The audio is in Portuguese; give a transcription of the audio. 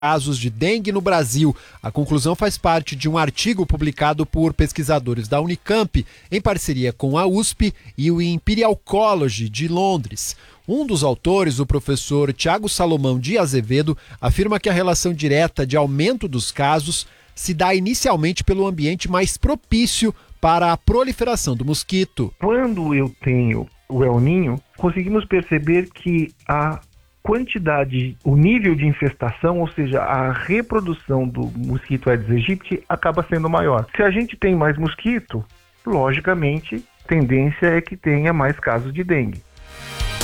casos de dengue no Brasil. A conclusão faz parte de um artigo publicado por pesquisadores da Unicamp, em parceria com a USP e o Imperial College de Londres. Um dos autores, o professor Tiago Salomão de Azevedo, afirma que a relação direta de aumento dos casos se dá inicialmente pelo ambiente mais propício para a proliferação do mosquito. Quando eu tenho o El Niño, conseguimos perceber que a quantidade, o nível de infestação, ou seja, a reprodução do mosquito Aedes aegypti acaba sendo maior. Se a gente tem mais mosquito, logicamente, a tendência é que tenha mais casos de dengue.